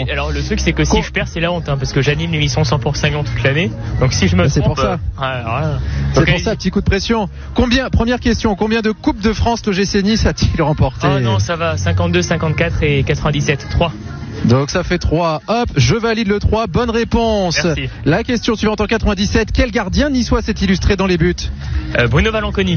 Mais alors le truc c'est que si je perds c'est la honte parce que j'anime l'émission 100% Lyon toute l'année. Donc si je me c'est trompe, pour ça. C'est pour ça, petit coup de pression. Première question, combien de Coupes de France l'OGC Nice a-t-il remporté? Oh non, ça va, 52, 54 et 97, 3. Donc ça fait 3. Hop, je valide le 3. Bonne réponse. Merci. La question suivante en 97. Quel gardien niçois s'est illustré dans les buts? Bruno Valanconi.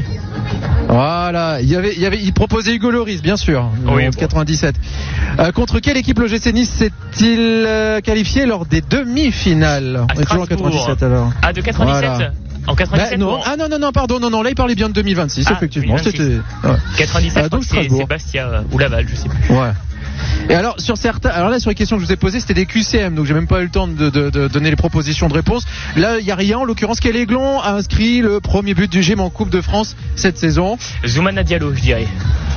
Voilà. Il proposait Hugo Lloris, bien sûr. Oui, en 97. Contre quelle équipe l'OGC Nice s'est-il qualifié lors des demi-finales? On est toujours en 97 alors. Ah, de 97 voilà. En 97 non. Ah non, pardon, non, là il parlait bien de 2026, effectivement. 2026. C'était 97, donc c'est Bastia ou Laval, je sais plus. Ouais. Et alors sur les questions que je vous ai posées, c'était des QCM, donc j'ai même pas eu le temps de donner les propositions de réponse. Là, il y a rien. En l'occurrence, quel Aiglon a inscrit le premier but du GIM en Coupe de France cette saison? Zoumana Diallo, je dirais.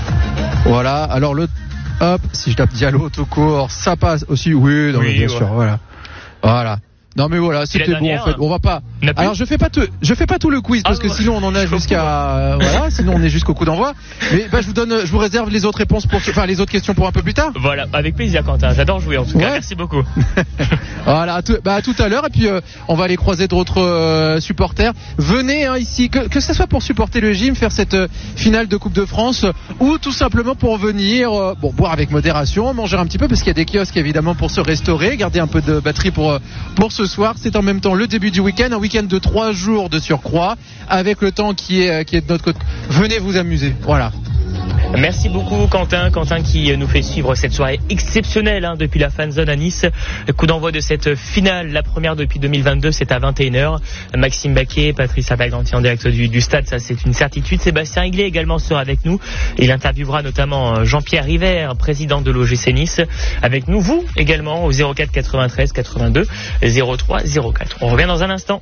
Voilà. Alors si je tape Diallo tout court, ça passe aussi. Oui, bien sûr. Voilà. Non mais voilà, c'était bon en fait. On va pas. Alors je fais pas tout le quiz parce que sinon on en a jusqu'à sinon on est jusqu'au coup d'envoi. Mais je vous réserve les autres réponses les autres questions pour un peu plus tard. Voilà, avec plaisir Quentin. J'adore jouer en tout cas. Merci beaucoup. Voilà, à tout à l'heure et puis on va aller croiser d'autres supporters. Venez ici que ce soit pour supporter le gym, faire cette finale de Coupe de France ou tout simplement pour venir boire avec modération, manger un petit peu parce qu'il y a des kiosques évidemment pour se restaurer, garder un peu de batterie pour ce soir. C'est en même temps le début du week-end, un week-end de 3 jours de surcroît, avec le temps qui est de notre côté. Venez vous amuser. Voilà. Merci beaucoup Quentin qui nous fait suivre cette soirée exceptionnelle depuis la fan zone à Nice. Le coup d'envoi de cette finale, la première depuis 2022, c'est à 21h. Maxime Baquet, Patrice Alberganti en direct du stade, ça c'est une certitude. Sébastien Higlet également sera avec nous. Il interviewera notamment Jean-Pierre River, président de l'OGC Nice, avec nous. Vous également au 04 93 82 03 04. On revient dans un instant.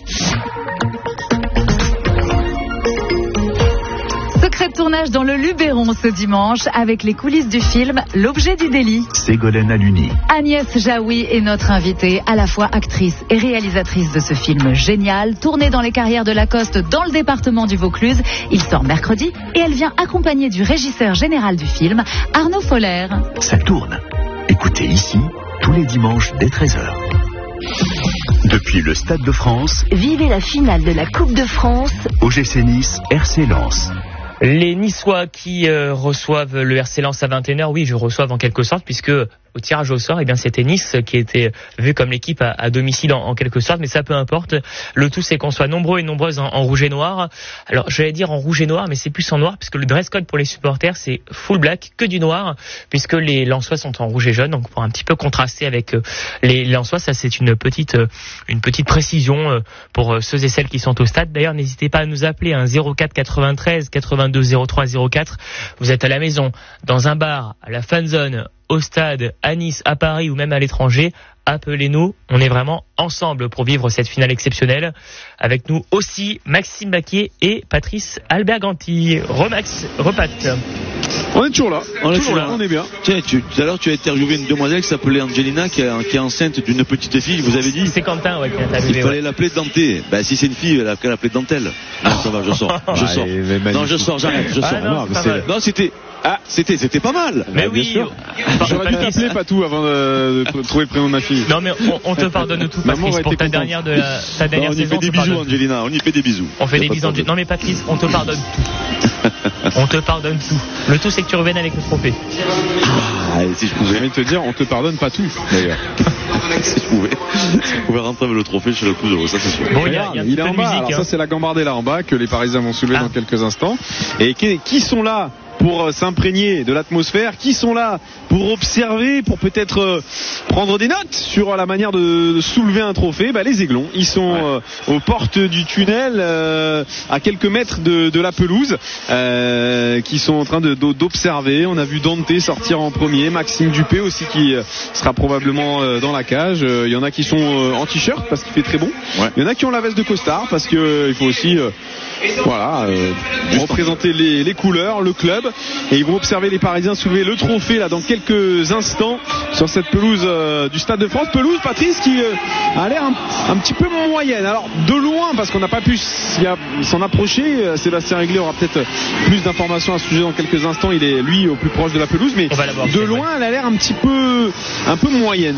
Secret de tournage dans le Luberon ce dimanche avec les coulisses du film L'objet du délit. Ségolène Aluni. Agnès Jaoui est notre invitée, à la fois actrice et réalisatrice de ce film génial, tourné dans les carrières de Lacoste dans le département du Vaucluse. Il sort mercredi et elle vient accompagnée du régisseur général du film, Arnaud Foller. Ça tourne. Écoutez ici, tous les dimanches dès 13h. Depuis le Stade de France, vivez la finale de la Coupe de France. OGC Nice, RC Lens. Les Niçois qui reçoivent le RC Lens à 21h, oui, je reçois en quelque sorte, puisque au tirage au sort, c'était Nice qui était vu comme l'équipe à domicile en quelque sorte, mais ça peu importe. Le tout, c'est qu'on soit nombreux et nombreuses en rouge et noir. Alors, j'allais dire en rouge et noir, mais c'est plus en noir, puisque le dress code pour les supporters, c'est full black, que du noir, puisque les Lensois sont en rouge et jaune, donc pour un petit peu contraster avec les Lensois, ça c'est une petite précision pour ceux et celles qui sont au stade. D'ailleurs, n'hésitez pas à nous appeler 04 93 82 03 04. Vous êtes à la maison, dans un bar, à la fan zone, au stade, à Nice, à Paris ou même à l'étranger, appelez-nous. On est vraiment ensemble pour vivre cette finale exceptionnelle. Avec nous aussi Maxime Baquier et Patrice Alberganti. Remax, Repat. On est toujours là. On est bien. Tiens, tout à l'heure tu as interviewé une demoiselle qui s'appelait Angelina qui est enceinte d'une petite fille. Vous avez dit. C'est Quentin qui a interviewé. Il fallait l'appeler Dante. Si c'est une fille, elle a qu'à l'appeler Dentelle. Ça va, je sors. Non, je sors, j'arrête. Non, c'était pas mal. Mais oui. J'aurais dû t'appeler Patou avant de trouver le prénom de ma fille. Non mais on te pardonne tout, Patrice, pour ta dernière saison. On y fait des bisous, Angelina. On y fait des bisous. On fait des bisous. Non mais Patrice, on te pardonne tout. On te pardonne tout. Le tout c'est que tu reviennes avec le trophée. Si je pouvais te dire, on te pardonne pas tout d'ailleurs. Si je pouvais rentrer avec le trophée chez le coup de ça c'est sûr. Bon, il est en bas. Alors ça c'est la Gambardella en bas que les Parisiens vont soulever dans quelques instants. Et qui sont là pour s'imprégner de l'atmosphère, qui sont là pour observer, pour peut-être prendre des notes sur la manière de soulever un trophée. Les Aiglons, ils sont aux portes du tunnel, à quelques mètres de la pelouse, qui sont en train d'observer. On a vu Dante sortir en premier, Maxime Dupé aussi qui sera probablement dans la cage. Il y en a qui sont en t-shirt parce qu'il fait très bon. Il y en a qui ont la veste de costard parce que il faut aussi représenter les couleurs, le club. Et ils vont observer les Parisiens soulever le trophée là dans quelques instants sur cette pelouse du Stade de France. Pelouse, Patrice, qui a l'air un petit peu moyenne. Alors de loin, parce qu'on n'a pas pu s'en approcher. Sébastien Réglet aura peut-être plus d'informations à ce sujet dans quelques instants. Il est lui au plus proche de la pelouse, mais de loin, elle a l'air un peu moyenne.